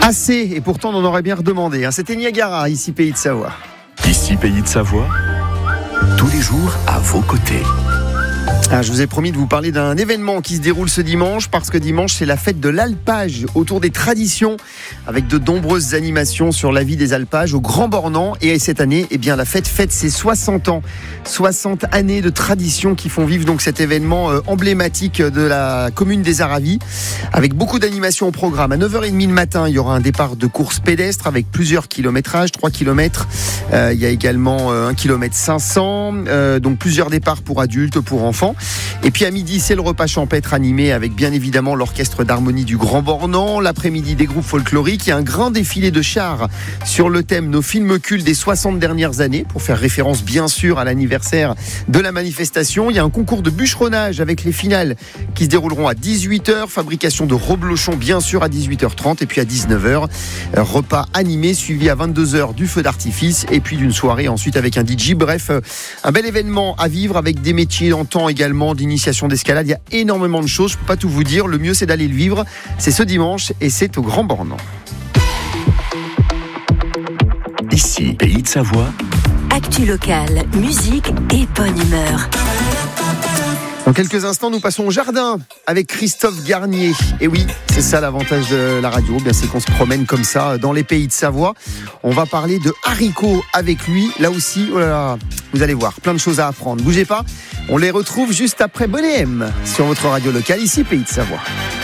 Assez, et pourtant on en aurait bien redemandé. C'était Niagara, ici Pays de Savoie. Ici Pays de Savoie, tous les jours à vos côtés. Je vous ai promis de vous parler d'un événement qui se déroule ce dimanche, parce que dimanche c'est la fête de l'alpage, autour des traditions, avec de nombreuses animations sur la vie des alpages au Grand Bornand. Et cette année, la fête fête ses 60 ans. 60 années de tradition qui font vivre donc cet événement emblématique de la commune des Aravis, avec beaucoup d'animations au programme. À 9h30 le matin, il y aura un départ de course pédestre avec plusieurs kilométrages, 3 km. Il y a également 1 km 500, donc plusieurs départs pour adultes, pour enfants. Et puis à midi, c'est le repas champêtre animé avec bien évidemment l'orchestre d'harmonie du Grand Bornand. L'après-midi, des groupes folkloriques. Il y a un grand défilé de chars sur le thème Nos films cultes des 60 dernières années, pour faire référence bien sûr à l'anniversaire de la manifestation. Il y a un concours de bûcheronnage avec les finales qui se dérouleront à 18h. Fabrication de reblochons bien sûr à 18h30. Et puis à 19h, repas animé suivi à 22h du feu d'artifice. Et puis d'une soirée ensuite avec un DJ. Bref, un bel événement à vivre avec des métiers en temps également, d'initiation d'escalade. Il y a énormément de choses, je ne peux pas tout vous dire. Le mieux c'est d'aller le vivre. C'est ce dimanche et c'est au Grand Bornand. Ici Pays de Savoie, actu locale, musique et bonne humeur. Dans quelques instants, nous passons au jardin avec Christophe Garnier. Et oui, c'est ça l'avantage de la radio, c'est qu'on se promène comme ça dans les Pays de Savoie. On va parler de haricots avec lui. Là aussi, vous allez voir, plein de choses à apprendre. Bougez pas, on les retrouve juste après Bonnet M sur votre radio locale, ici Pays de Savoie.